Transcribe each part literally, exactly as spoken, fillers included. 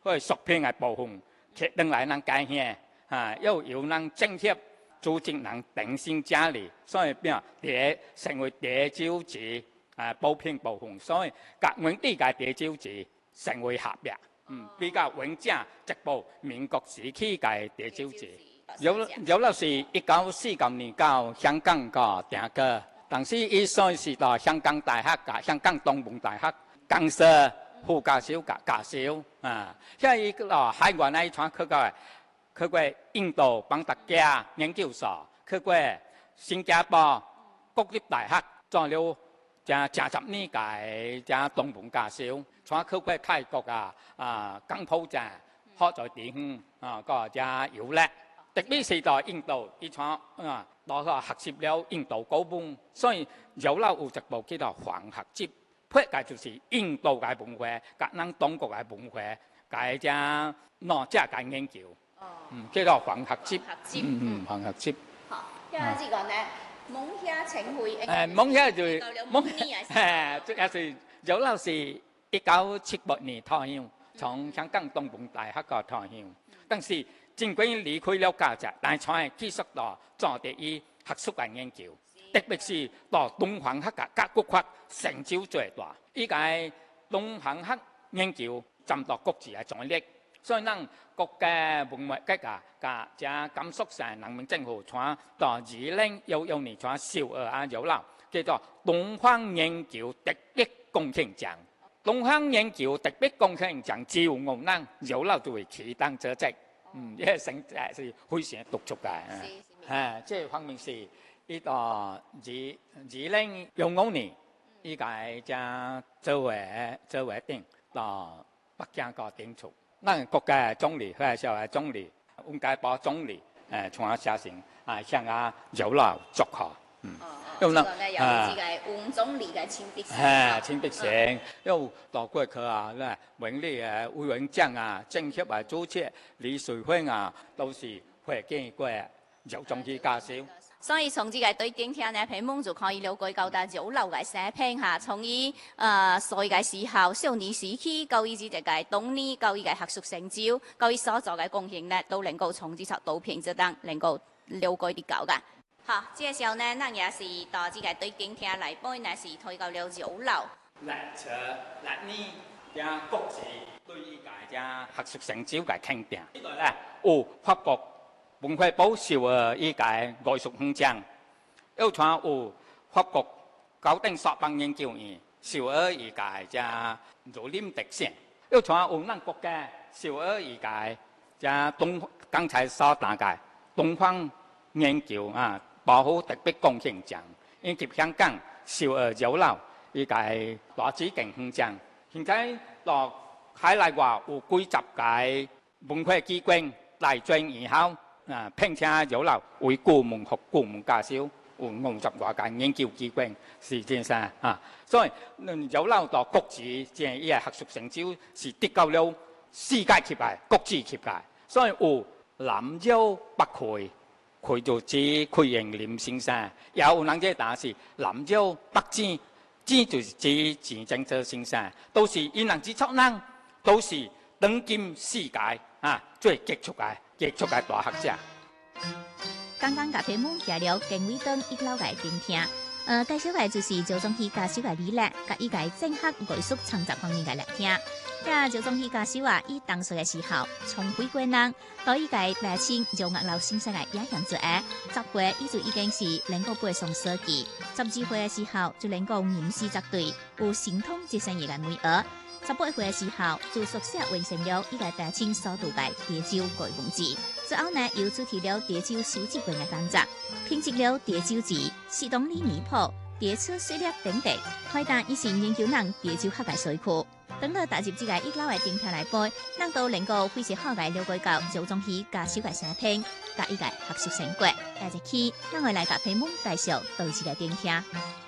或者屬品嘅部分，決定來能改善啊，又有人政協組織人定性加理，所以變第成為第九級啊補品部分，所以革命地嘅第九級成為合約，嗯，比較穩正直步民國時期嘅第九級。有有老是一九四九年到香港個定居，當時伊算是到香港大學噶，香港東門大學講師副教授噶教授啊，即係伊個海外那一串去過，去過印度邦達加研究所，去過新加坡國立大學做了正正十年嘅正東門教授，串去過泰國啊啊港普站學在地方啊個正有叻。特別是在印度，伊廠啊，攞個學習了印度高本，所以有啦有一部叫做黃學集，配嘅就是印度嘅文化，甲咱中國嘅文化，嘅只攞只嘅研究，嗯，叫做黃學集，嗯嗯，黃學集。 好，咁啊，呢個呢，蒙蝦請會， 誒，蒙蝦就蒙，誒，即係是有啦是一九七八年退休，從香港東門大學個退休，但是。儘管離開了家族，但係佢繼續到做第一學術嘅研究，特別是到東方學嘅甲骨法成就最大。依個東方學研究佔到國際嘅重力，所以咱國家文物局啊，加加甘肅省人民政府傳到二零一六年傳小二啊有啦，叫做東方研究特別貢獻獎。東方研究特別貢獻獎只有我咱有啦就會起當者職。嗯，呢個成誒是非常突出嘅，誒，即係方面是呢個二二零一五年，呢個將周圍周圍定到北京個頂出，咱國家總理或者係總理，溫家寶總理誒從啊寫成啊向啊有勞祝賀，嗯。 因為咧有呢個溫總理嘅親筆信， 係親筆信，因為到過去啊，咧永利誒委員長啊、政協啊、主席李瑞輝啊，都是會見過有總理教授。 所以從呢個對景聽呢，屏幕就可以了解到大有流嘅生平嚇，從伊誒所嘅時候少年時期，到伊至個當年，到伊個學術成就，到伊所做嘅貢獻呢，都能夠從呢輯圖片之中能夠了解得到嘅。好，這個時候呢，咱也是到這個對景聽來本呢是推到了有流。 歷史歷年嘅國際對依個嘅學術成就嘅肯定。呢度咧有法國文化部小嘅依個藝術勳章，又傳有法國高等碩班研究院小嘅依個嘅羅林特獎，又傳有咱國家小嘅依個嘅東剛才所講嘅東方研究啊。保護特別貢獻獎，以及香港少兒有勞依個羅子敬勳獎。現在落海內外有幾十個文化機關來專以後啊，聘請有勞為顧問和顧問教授，有五十多個研究機關是真正啊。所以有勞到國際即係伊個學術成就是得到了世界級嘅國際級嘅，所以有南洲北丐。佢就指奎元林先生，也有人即答是南洲北展，展就是指錢正哲先生，都是因人之初人，都是當今世界啊最傑出嘅傑出嘅大學者。 剛剛甲屏幕介紹經緯等一老嘅聆聽，呃，介紹嘅就是趙宗熹教授嘅理念，甲伊個整合藝術創作方面嘅聆聽。呀，趙宗熹教授啊，伊當初嘅時候，從幾個人到伊個來請趙岳樓先生嘅影響之下，十歲伊就已經是能夠背誦詩句，十二歲嘅時候就能夠吟詩作對，有神通即生意嘅美學。十八歲嘅時候就熟悉完成了伊個大清所讀嘅蝶洲改文字，之後呢又主持了蝶洲收集館嘅工作，編輯了蝶洲志、士東里泥譜、蝶出水粒等等，開達以前研究人蝶洲學嘅水庫。等到踏入這個一老嘅電台來背，咱都能夠非常好嘅了解到趙宗熹教授嘅生平，甲伊個學術成果。下一期，咱會來甲屏幕介紹到一個電聽。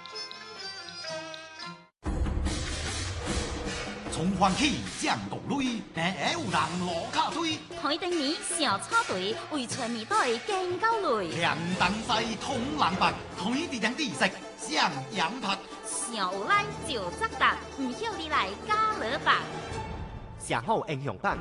從歡喜降國淚，但有人落卡推。 海頂面小草堆，為全面隊更高累。 強燈西通藍白，海地人地色上飲拍。 小拉就則達，唔曉你來加勒白。 寫好英雄版，